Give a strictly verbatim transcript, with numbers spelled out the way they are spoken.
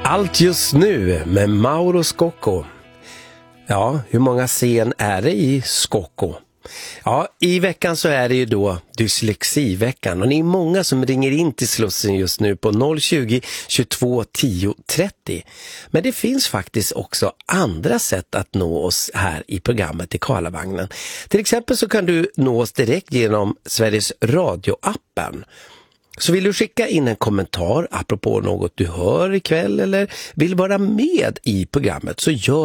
Allt just nu med Mauro Scocco. Ja, hur många scen är det i Scocco? Ja, i veckan så är det ju då dyslexiveckan och ni är många som ringer in till Slussen just nu på noll tjugo, tjugotvå, tio, trettio. Men det finns faktiskt också andra sätt att nå oss här i programmet i Karlavagnen. Till exempel så kan du nå oss direkt genom Sveriges Radio-appen. Så vill du skicka in en kommentar apropå något du hör ikväll eller vill vara med i programmet så gör